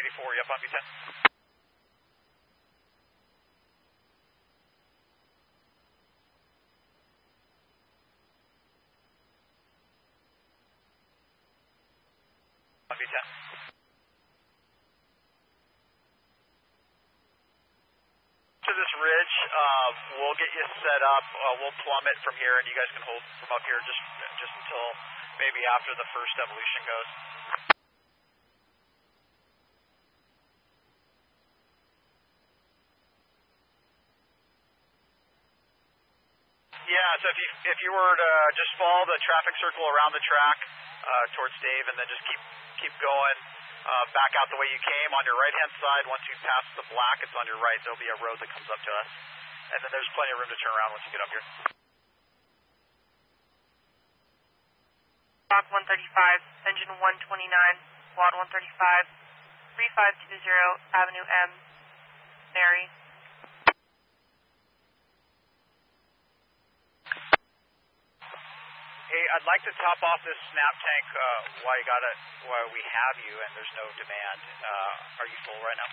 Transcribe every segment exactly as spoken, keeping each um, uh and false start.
four, yep, on V ten. On V ten. To this ridge, uh, we'll get you set up. Uh, we'll plummet from here, and you guys can hold from up here just just until maybe after the first evolution goes. Yeah, so if you if you were to just follow the traffic circle around the track uh, towards Dave, and then just keep keep going uh, back out the way you came on your right hand side. Once you pass the black, it's on your right. There'll be a road that comes up to us, and then there's plenty of room to turn around once you get up here. Block one thirty-five, engine one twenty-nine, squad one thirty-five, three five two zero, Avenue M, Mary. Hey, I'd like to top off this snap tank uh, while you got it, while we have you, and there's no demand. Uh, are you full right now?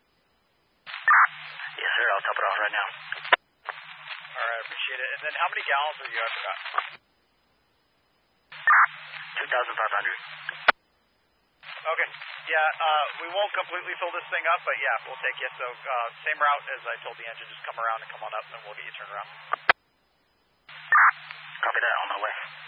Yes, sir. I'll top it off right now. All right, I appreciate it. And then how many gallons are you? I forgot. two thousand five hundred. Okay. Yeah, uh, we won't completely fill this thing up, but yeah, we'll take you. So uh, same route as I told the engine, just come around and come on up, and we'll get you turned around. Copy that, on my way.